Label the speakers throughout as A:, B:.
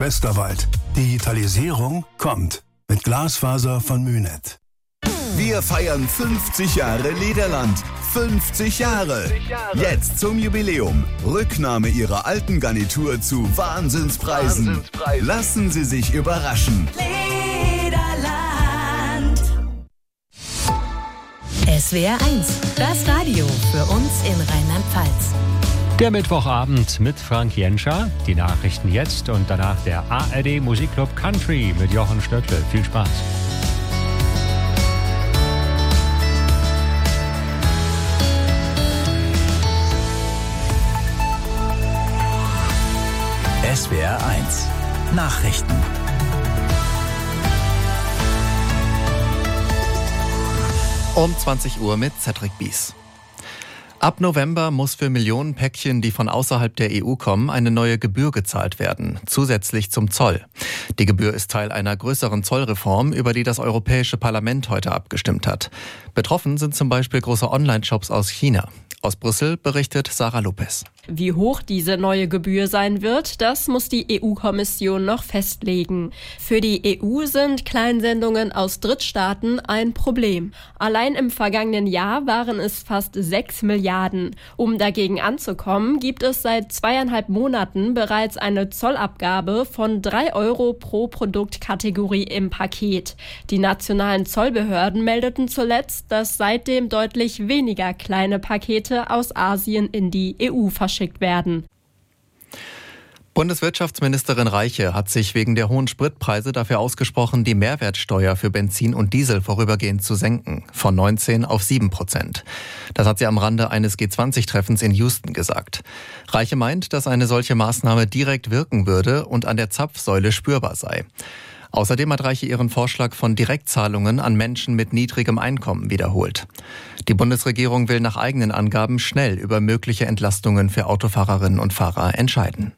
A: Westerwald. Digitalisierung kommt mit Glasfaser von Münet.
B: Wir feiern 50 Jahre Lederland. 50 Jahre. Jetzt zum Jubiläum. Rücknahme Ihrer alten Garnitur zu Wahnsinnspreisen. Lassen Sie sich überraschen.
C: Lederland. SWR 1, das Radio für uns in Rheinland-Pfalz.
D: Der Mittwochabend mit Frank Jenscher. Die Nachrichten jetzt und danach der ARD Musikclub Country mit Jochen Stöckle. Viel Spaß.
E: SWR 1 Nachrichten.
F: Um 20 Uhr mit Cedric Bies. Ab November muss für Millionen Päckchen, die von außerhalb der EU kommen, eine neue Gebühr gezahlt werden, zusätzlich zum Zoll. Die Gebühr ist Teil einer größeren Zollreform, über die das Europäische Parlament heute abgestimmt hat. Betroffen sind zum Beispiel große Online-Shops aus China. Aus Brüssel berichtet Sarah Lopez.
G: Wie hoch diese neue Gebühr sein wird, das muss die EU-Kommission noch festlegen. Für die EU sind Kleinsendungen aus Drittstaaten ein Problem. Allein im vergangenen Jahr waren es fast 6 Milliarden. Um dagegen anzukommen, gibt es seit 2,5 Monaten bereits eine Zollabgabe von 3 € pro Produktkategorie im Paket. Die nationalen Zollbehörden meldeten zuletzt, dass seitdem deutlich weniger kleine Pakete aus Asien in die EU verschickt werden.
F: Bundeswirtschaftsministerin Reiche hat sich wegen der hohen Spritpreise dafür ausgesprochen, die Mehrwertsteuer für Benzin und Diesel vorübergehend zu senken, von 19 auf 7%. Das hat sie am Rande eines G20-Treffens in Houston gesagt. Reiche meint, dass eine solche Maßnahme direkt wirken würde und an der Zapfsäule spürbar sei. Außerdem hat Reiche ihren Vorschlag von Direktzahlungen an Menschen mit niedrigem Einkommen wiederholt. Die Bundesregierung will nach eigenen Angaben schnell über mögliche Entlastungen für Autofahrerinnen und Fahrer entscheiden.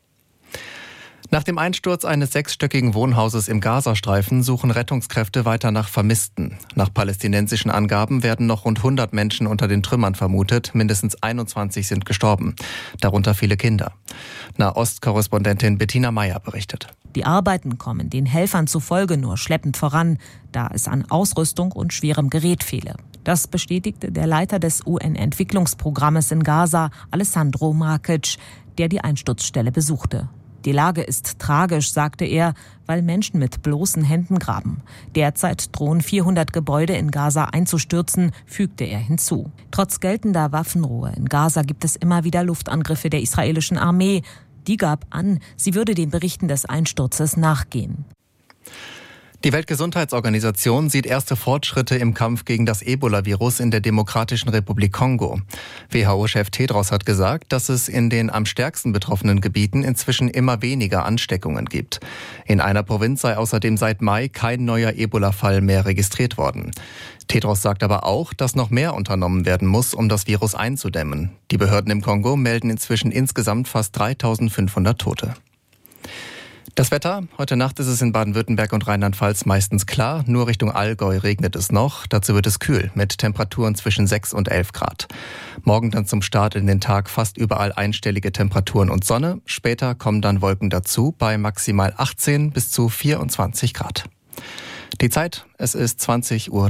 F: Nach dem Einsturz eines 6-stöckigen Wohnhauses im Gazastreifen suchen Rettungskräfte weiter nach Vermissten. Nach palästinensischen Angaben werden noch rund 100 Menschen unter den Trümmern vermutet. Mindestens 21 sind gestorben, darunter viele Kinder. Nahost-Korrespondentin Bettina Meyer berichtet.
H: Die Arbeiten kommen den Helfern zufolge nur schleppend voran, da es an Ausrüstung und schwerem Gerät fehle. Das bestätigte der Leiter des UN-Entwicklungsprogrammes in Gaza, Alessandro Markic, der die Einsturzstelle besuchte. Die Lage ist tragisch, sagte er, weil Menschen mit bloßen Händen graben. Derzeit drohen 400 Gebäude in Gaza einzustürzen, fügte er hinzu. Trotz geltender Waffenruhe in Gaza gibt es immer wieder Luftangriffe der israelischen Armee. Die gab an, sie würde den Berichten des Einsturzes nachgehen.
F: Die Weltgesundheitsorganisation sieht erste Fortschritte im Kampf gegen das Ebola-Virus in der Demokratischen Republik Kongo. WHO-Chef Tedros hat gesagt, dass es in den am stärksten betroffenen Gebieten inzwischen immer weniger Ansteckungen gibt. In einer Provinz sei außerdem seit Mai kein neuer Ebola-Fall mehr registriert worden. Tedros sagt aber auch, dass noch mehr unternommen werden muss, um das Virus einzudämmen. Die Behörden im Kongo melden inzwischen insgesamt fast 3.500 Tote. Das Wetter. Heute Nacht ist es in Baden-Württemberg und Rheinland-Pfalz meistens klar. Nur Richtung Allgäu regnet es noch. Dazu wird es kühl mit Temperaturen zwischen 6 und 11 Grad. Morgen dann zum Start in den Tag fast überall einstellige Temperaturen und Sonne. Später kommen dann Wolken dazu bei maximal 18 bis zu 24 Grad. Die Zeit, es ist 20:03 Uhr.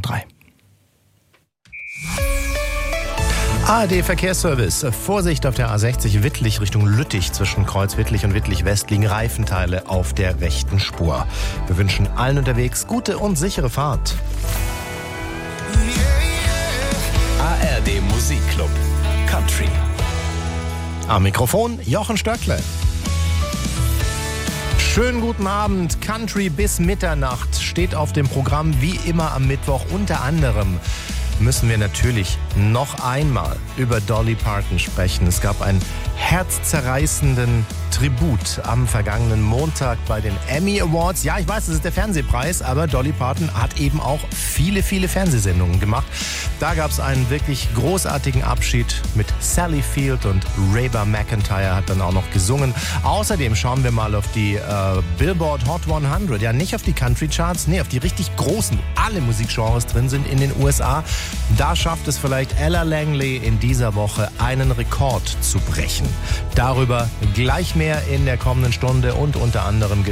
I: ARD Verkehrsservice. Vorsicht auf der A60 Wittlich Richtung Lüttich. Zwischen Kreuz Wittlich und Wittlich West liegen Reifenteile auf der rechten Spur. Wir wünschen allen unterwegs gute und sichere Fahrt.
E: ARD Musikclub Country.
I: Am Mikrofon Jochen Stöckle. Schönen guten Abend. Country bis Mitternacht steht auf dem Programm wie immer am Mittwoch. Unter anderem müssen wir natürlich noch einmal über Dolly Parton sprechen. Es gab einen herzzerreißenden Tribut am vergangenen Montag bei den Emmy Awards. Ja, ich weiß, das ist der Fernsehpreis, aber Dolly Parton hat eben auch viele Fernsehsendungen gemacht. Da gab es einen wirklich großartigen Abschied mit Sally Field und Reba McEntire hat dann auch noch gesungen. Außerdem schauen wir mal auf die Billboard Hot 100. Ja, nicht auf die Country Charts, nee, auf die richtig großen, wo alle Musikgenres drin sind in den USA. Da schafft es vielleicht Ella Langley in dieser Woche einen Rekord zu brechen. Darüber gleich mehr in der kommenden Stunde und unter anderem